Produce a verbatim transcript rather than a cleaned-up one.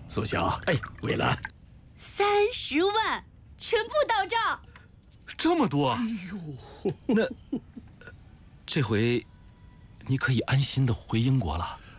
苏晓，哎，魏兰， 三十万，全部到账。 这么多？ 哎呦，那这回你可以安心的回英国了。